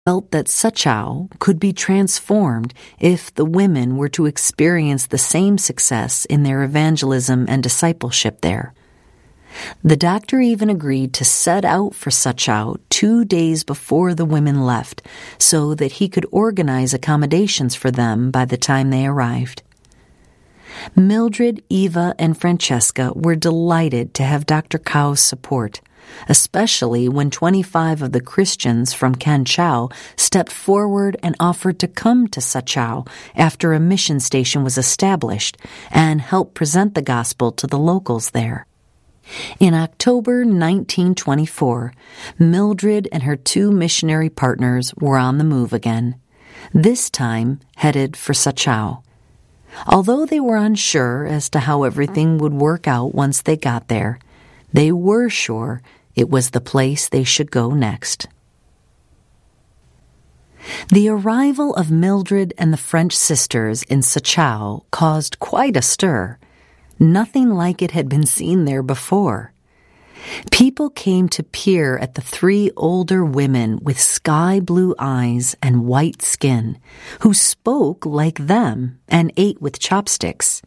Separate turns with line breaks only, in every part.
felt that Soochow could be transformed if the women were to experience the same success in their evangelism and discipleship there. The doctor even agreed to set out for Soochow 2 days before the women left so that he could organize accommodations for them by the time they arrived. Mildred, Eva, and Francesca were delighted to have Dr. Kao's support, especially when 25 of the Christians from Kanchao stepped forward and offered to come to Soochow after a mission station was established and help present the gospel to the locals there. In October 1924, Mildred and her 2 missionary partners were on the move again, this time headed for Soochow. Although they were unsure as to how everything would work out once they got there, they were sure it was the place they should go next. The arrival of Mildred and the French sisters in Soochow caused quite a stir. Nothing like it had been seen there before. People came to peer at the 3 older women with sky-blue eyes and white skin, who spoke like them and ate with chopsticks.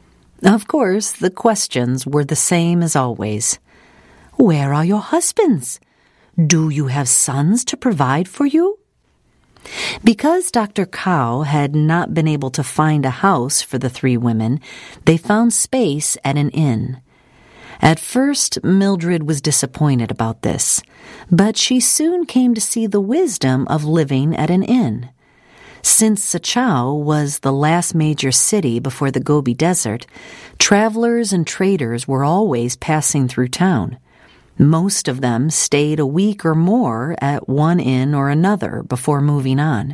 Of course, the questions were the same as always. Where are your husbands? Do you have sons to provide for you? Because Dr. Kao had not been able to find a house for the 3 women, they found space at an inn. At first, Mildred was disappointed about this, but she soon came to see the wisdom of living at an inn. Since Soochow was the last major city before the Gobi Desert, travelers and traders were always passing through town. Most of them stayed a week or more at one inn or another before moving on.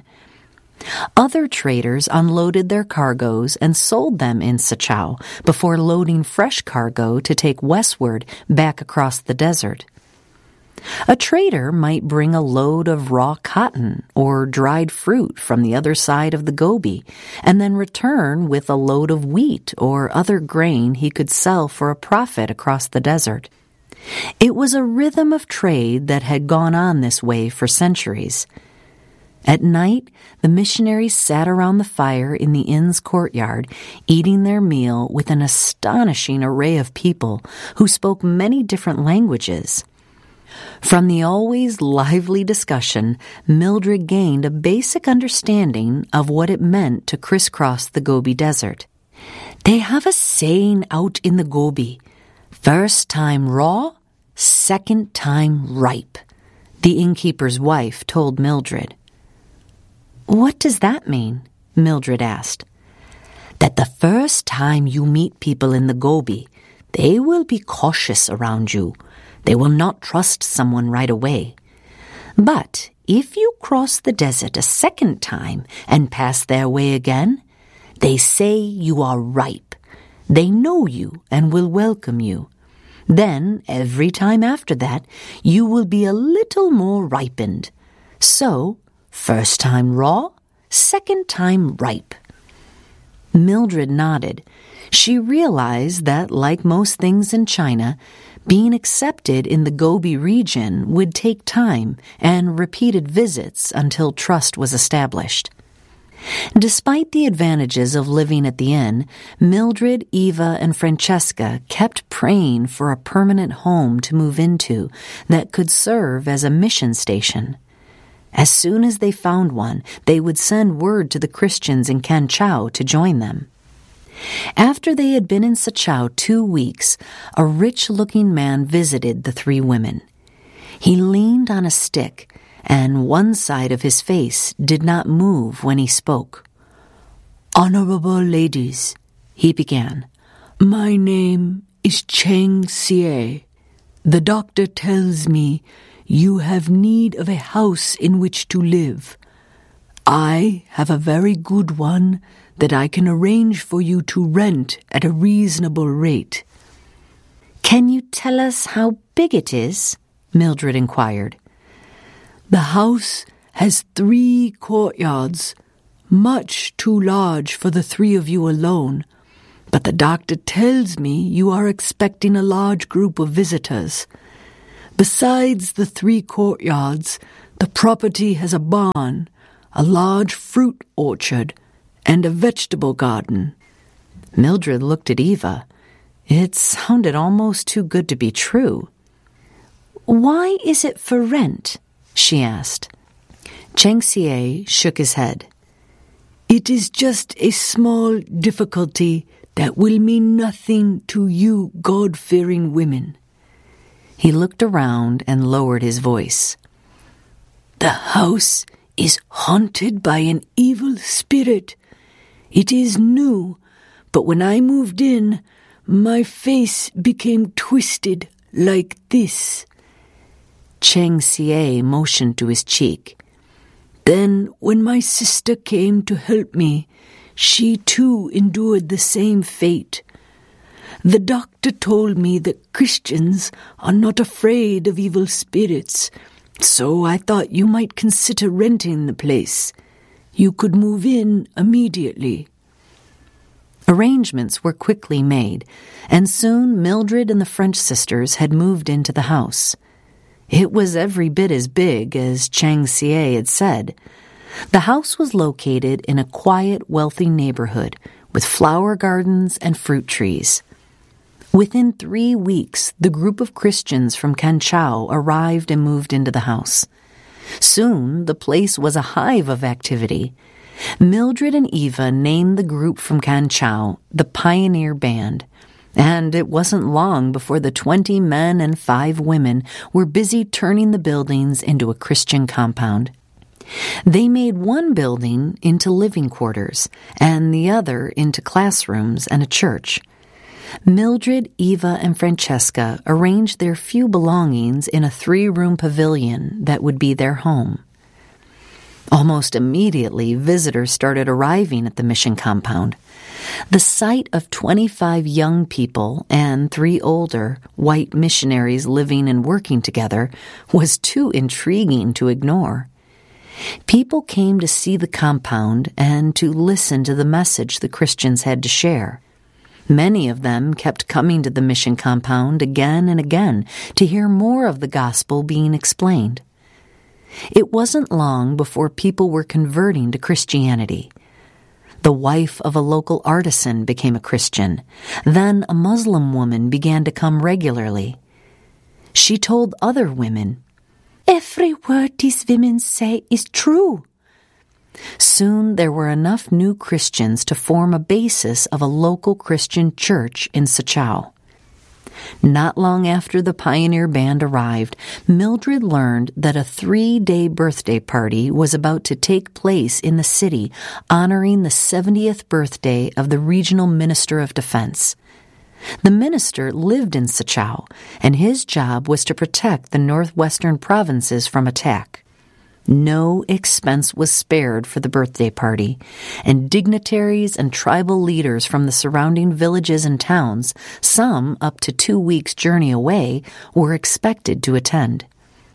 Other traders unloaded their cargoes and sold them in Soochow before loading fresh cargo to take westward back across the desert. A trader might bring a load of raw cotton or dried fruit from the other side of the Gobi and then return with a load of wheat or other grain he could sell for a profit across the desert. It was a rhythm of trade that had gone on this way for centuries. At night, the missionaries sat around the fire in the inn's courtyard, eating their meal with an astonishing array of people who spoke many different languages. From the always lively discussion, Mildred gained a basic understanding of what it meant to crisscross the Gobi Desert. They have a saying out in the Gobi, "First time raw, second time ripe," the innkeeper's wife told Mildred. "What does that mean?" Mildred asked. "That the first time you meet people in the Gobi, they will be cautious around you. They will not trust someone right away. But if you cross the desert a second time and pass their way again, they say you are ripe. They know you and will welcome you. Then, every time after that, you will be a little more ripened. So, first time raw, second time ripe." Mildred nodded. She realized that, like most things in China, being accepted in the Gobi region would take time and repeated visits until trust was established. Despite the advantages of living at the inn, Mildred, Eva, and Francesca kept praying for a permanent home to move into that could serve as a mission station. As soon as they found one, they would send word to the Christians in Kanchao to join them. After they had been in Soochow 2 weeks, a rich-looking man visited the 3 women. He leaned on a stick, and one side of his face did not move when he spoke. "Honorable ladies," he began, "my name is Cheng Xie. The doctor tells me you have need of a house in which to live. I have a very good one that I can arrange for you to rent at a reasonable rate." "Can you tell us how big it is?" Mildred inquired. "The house has 3 courtyards, much too large for the 3 of you alone, but the doctor tells me you are expecting a large group of visitors. Besides the 3 courtyards,
The property has a barn, a large fruit orchard, and a vegetable garden.
Mildred looked at Eva. It sounded almost too good to be true. "Why is it for rent?" she asked.
Chang Xie shook his head. "It is just a small difficulty that will mean nothing to you God-fearing women."
He looked around and lowered his voice.
"The house is haunted by an evil spirit. It is new, but when I moved in, my face became twisted like this."
Chang Xie motioned to his cheek.
"Then when my sister came to help me, she too endured the same fate. The doctor told me that Christians are not afraid of evil spirits, so I thought you might consider renting the place. You could move in immediately."
Arrangements were quickly made, and soon Mildred and the French sisters had moved into the house. It was every bit as big as Chang Xie had said. The house was located in a quiet, wealthy neighborhood with flower gardens and fruit trees. Within 3 weeks, the group of Christians from Kanchao arrived and moved into the house. Soon, the place was a hive of activity. Mildred and Eva named the group from Kanchao the Pioneer Band, and it wasn't long before the 20 men and 5 women were busy turning the buildings into a Christian compound. They made one building into living quarters and the other into classrooms and a church. Mildred, Eva, and Francesca arranged their few belongings in a 3-room pavilion that would be their home. Almost immediately, visitors started arriving at the mission compound. The sight of 25 young people and 3 older, white missionaries living and working together was too intriguing to ignore. People came to see the compound and to listen to the message the Christians had to share. Many of them kept coming to the mission compound again and again to hear more of the gospel being explained. It wasn't long before people were converting to Christianity. The wife of a local artisan became a Christian. Then a Muslim woman began to come regularly. She told other women, "Every word these women say is true." Soon there were enough new Christians to form a basis of a local Christian church in Sachao. Not long after the Pioneer Band arrived, Mildred learned that a 3-day birthday party was about to take place in the city, honoring the 70th birthday of the regional minister of defense. The minister lived in Sachao, and his job was to protect the northwestern provinces from attack. No expense was spared for the birthday party, and dignitaries and tribal leaders from the surrounding villages and towns, some up to 2 weeks' journey away, were expected to attend.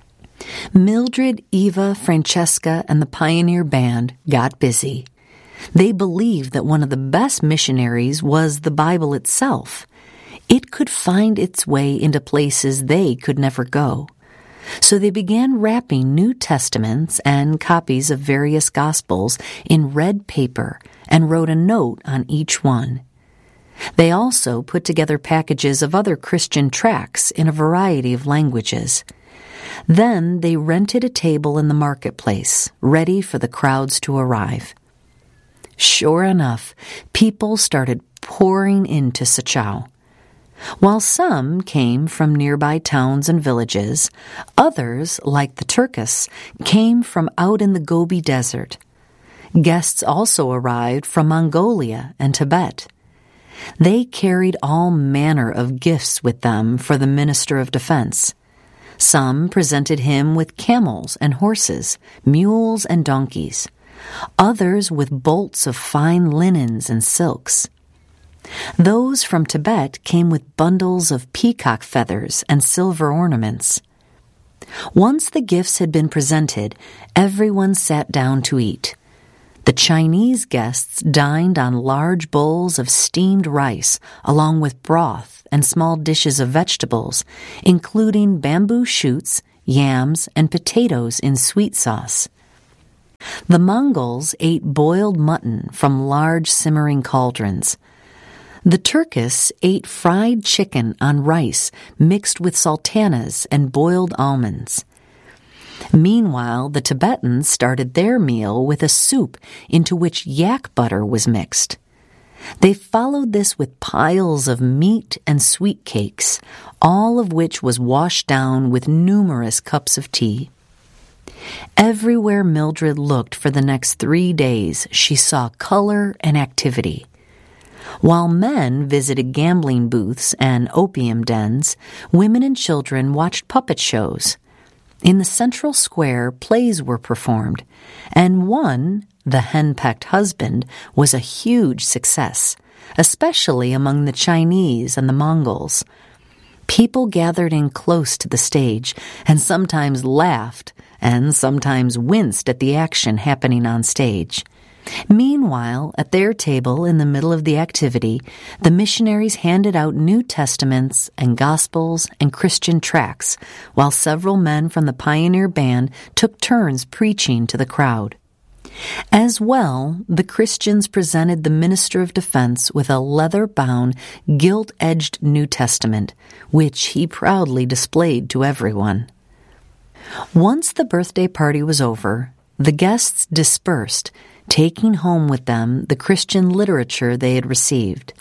Mildred, Eva, Francesca, and the Pioneer Band got busy. They believed that one of the best missionaries was the Bible itself. It could find its way into places they could never go. So they began wrapping New Testaments and copies of various Gospels in red paper and wrote a note on each one. They also put together packages of other Christian tracts in a variety of languages. Then they rented a table in the marketplace, ready for the crowds to arrive. Sure enough, people started pouring into Sachao. While some came from nearby towns and villages, others, like the Turkus, came from out in the Gobi Desert. Guests also arrived from Mongolia and Tibet. They carried all manner of gifts with them for the Minister of Defense. Some presented him with camels and horses, mules and donkeys. Others with bolts of fine linens and silks. Those from Tibet came with bundles of peacock feathers and silver ornaments. Once the gifts had been presented, everyone sat down to eat. The Chinese guests dined on large bowls of steamed rice, along with broth and small dishes of vegetables, including bamboo shoots, yams, and potatoes in sweet sauce. The Mongols ate boiled mutton from large simmering cauldrons. The Turkish ate fried chicken on rice mixed with sultanas and boiled almonds. Meanwhile, the Tibetans started their meal with a soup into which yak butter was mixed. They followed this with piles of meat and sweet cakes, all of which was washed down with numerous cups of tea. Everywhere Mildred looked for the next 3 days, she saw color and activity. While men visited gambling booths and opium dens, women and children watched puppet shows. In the central square, plays were performed, and one, The Henpecked Husband, was a huge success, especially among the Chinese and the Mongols. People gathered in close to the stage and sometimes laughed and sometimes winced at the action happening on stage. Meanwhile, at their table in the middle of the activity, the missionaries handed out New Testaments and Gospels and Christian tracts, while several men from the pioneer band took turns preaching to the crowd. As well, the Christians presented the minister of defense with a leather-bound, gilt-edged New Testament, which he proudly displayed to everyone. Once the birthday party was over, the guests dispersed, taking home with them the Christian literature they had received.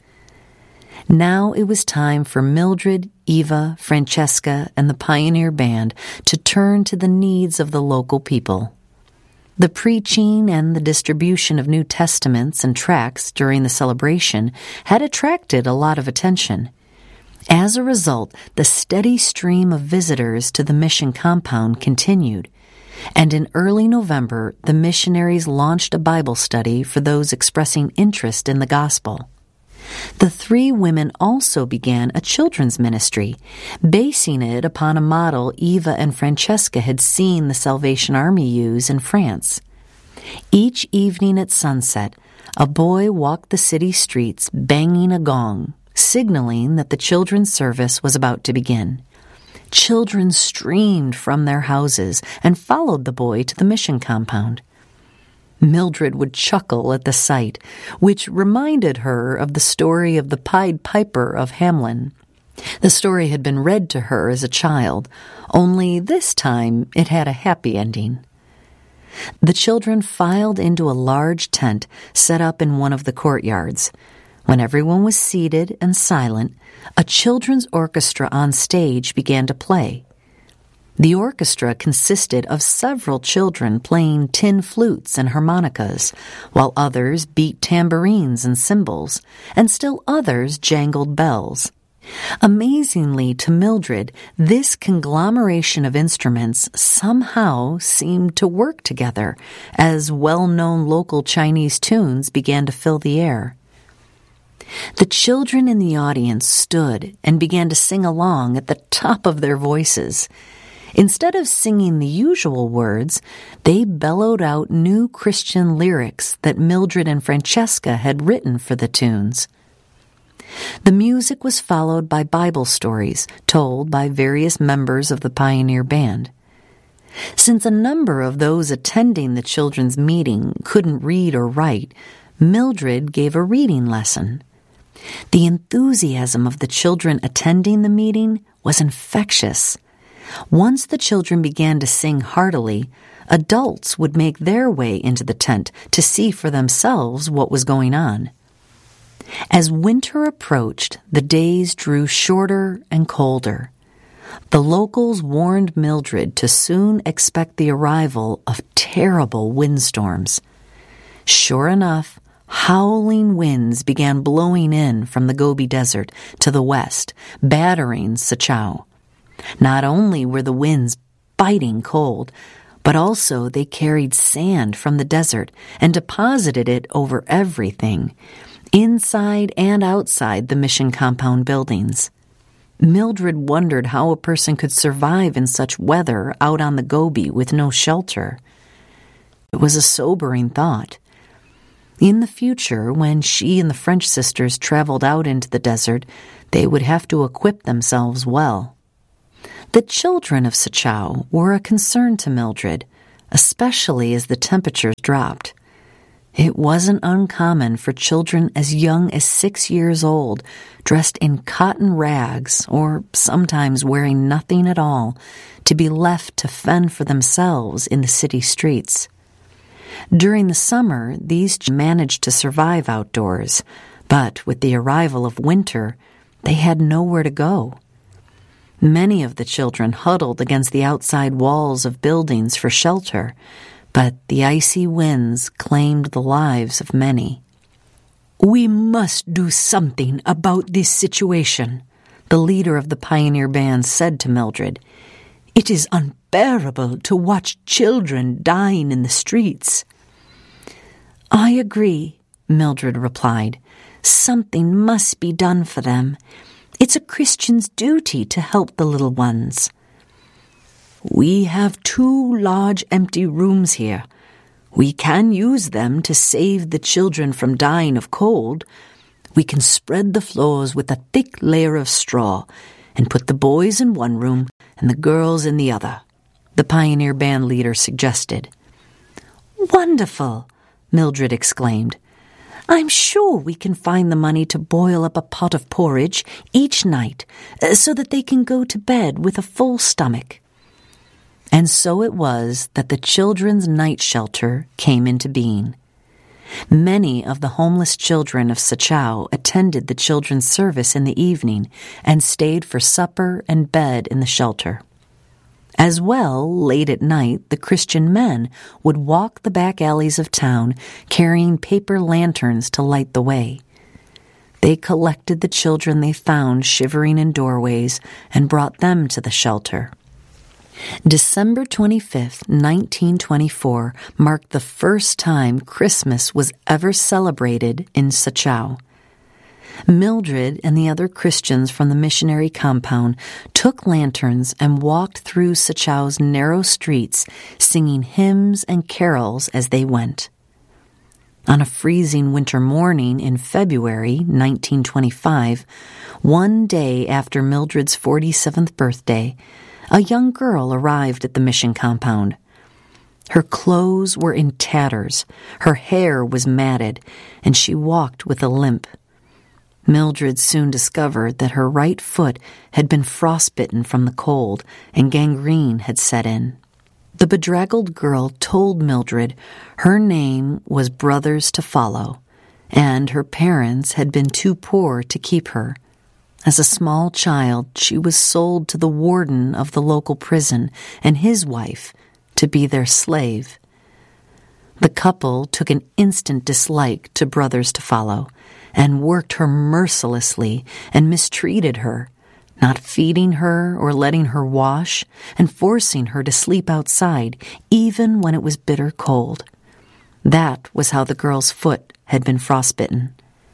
Now it was time for Mildred, Eva, Francesca, and the Pioneer Band to turn to the needs of the local people. The preaching and the distribution of New Testaments and tracts during the celebration had attracted a lot of attention. As a result, the steady stream of visitors to the mission compound continued, and in early November, the missionaries launched a Bible study for those expressing interest in the gospel. The 3 women also began a children's ministry, basing it upon a model Eva and Francesca had seen the Salvation Army use in France. Each evening at sunset, a boy walked the city streets banging a gong, signaling that the children's service was about to begin. Children streamed from their houses and followed the boy to the mission compound. Mildred would chuckle at the sight, which reminded her of the story of the Pied Piper of Hamelin. The story had been read to her as a child, only this time it had a happy ending. The children filed into a large tent set up in one of the courtyards. When everyone was seated and silent, a children's orchestra on stage began to play. The orchestra consisted of several children playing tin flutes and harmonicas, while others beat tambourines and cymbals, and still others jangled bells. Amazingly to Mildred, this conglomeration of instruments somehow seemed to work together as well-known local Chinese tunes began to fill the air. The children in the audience stood and began to sing along at the top of their voices. Instead of singing the usual words, they bellowed out new Christian lyrics that Mildred and Francesca had written for the tunes. The music was followed by Bible stories told by various members of the Pioneer Band. Since a number of those attending the children's meeting couldn't read or write, Mildred gave a reading lesson. The enthusiasm of the children attending the meeting was infectious. Once the children began to sing heartily, adults would make their way into the tent to see for themselves what was going on. As winter approached, the days drew shorter and colder. The locals warned Mildred to soon expect the arrival of terrible windstorms. Sure enough, howling winds began blowing in from the Gobi Desert to the west, battering Sachau. Not only were the winds biting cold, but also they carried sand from the desert and deposited it over everything, inside and outside the mission compound buildings. Mildred wondered how a person could survive in such weather out on the Gobi with no shelter. It was a sobering thought. In the future, when she and the French sisters traveled out into the desert, they would have to equip themselves well. The children of Sachau were a concern to Mildred, especially as the temperatures dropped. It wasn't uncommon for children as young as 6 years old, dressed in cotton rags or sometimes wearing nothing at all, to be left to fend for themselves in the city streets. During the summer, these managed to survive outdoors, but with the arrival of winter, they had nowhere to go. Many of the children huddled against the outside walls of buildings for shelter, but the icy winds claimed the lives of many.
"We must do something about this situation,"
the leader of the pioneer band said to Mildred.
"It is unbearable to watch children dying in the streets."
"I agree," Mildred replied. "Something must be done for them. It's a Christian's duty to help the little ones."
"We have 2 large empty rooms here. We can use them to save the children from dying of cold. We can spread the floors with a thick layer of straw and put the boys in one room and the girls in the other," the pioneer band leader suggested.
"Wonderful!" Mildred exclaimed. "I'm sure we can find the money to boil up a pot of porridge each night so that they can go to bed with a full stomach." And so it was that the Children's Night Shelter came into being. Many of the homeless children of Sachau attended the children's service in the evening and stayed for supper and bed in the shelter. As well, late at night, the Christian men would walk the back alleys of town carrying paper lanterns to light the way. They collected the children they found shivering in doorways and brought them to the shelter. December 25th, 1924, marked the first time Christmas was ever celebrated in Sachau. Mildred and the other Christians from the missionary compound took lanterns and walked through Sachau's narrow streets, singing hymns and carols as they went. On a freezing winter morning in February 1925, one day after Mildred's 47th birthday, a young girl arrived at the mission compound. Her clothes were in tatters, her hair was matted, and she walked with a limp. Mildred soon discovered that her right foot had been frostbitten from the cold and gangrene had set in. The bedraggled girl told Mildred her name was Brothers to Follow, and her parents had been too poor to keep her. As a small child, she was sold to the warden of the local prison and his wife to be their slave. The couple took an instant dislike to Brothers to Follow and worked her mercilessly and mistreated her, not feeding her or letting her wash and forcing her to sleep outside even when it was bitter cold. That was how the girl's foot had been frostbitten.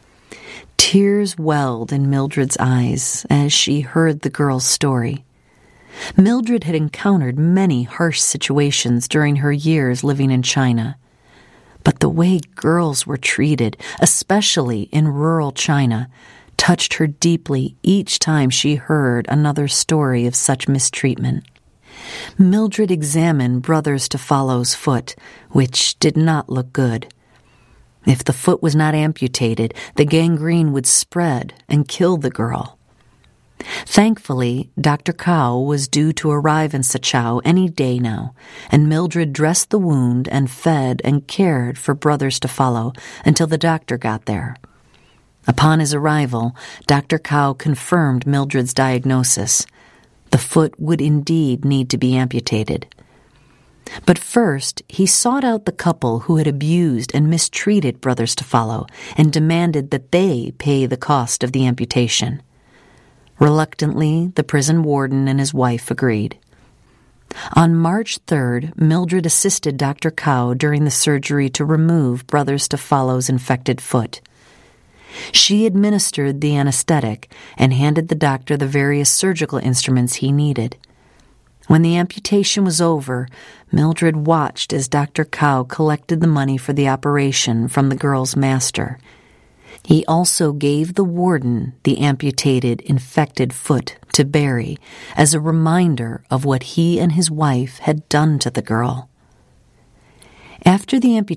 Tears welled in Mildred's eyes as she heard the girl's story. Mildred had encountered many harsh situations during her years living in China. But the way girls were treated, especially in rural China, touched her deeply each time she heard another story of such mistreatment. Mildred examined Brothers to Follow's foot, which did not look good. If the foot was not amputated, the gangrene would spread and kill the girl. Thankfully, Dr. Kao was due to arrive in Sachau any day now, and Mildred dressed the wound and fed and cared for Brothers to Follow until the doctor got there. Upon his arrival, Dr. Kao confirmed Mildred's diagnosis. The foot would indeed need to be amputated. But first, he sought out the couple who had abused and mistreated Brothers to Follow and demanded that they pay the cost of the amputation. Reluctantly, the prison warden and his wife agreed. On March 3rd, Mildred assisted Dr. Kao during the surgery to remove Brothers to Follow's infected foot. She administered the anesthetic and handed the doctor the various surgical instruments he needed. When the amputation was over, Mildred watched as Dr. Kao collected the money for the operation from the girl's master. He also gave the warden the amputated, infected foot to Barry as a reminder of what he and his wife had done to the girl. After the amputation,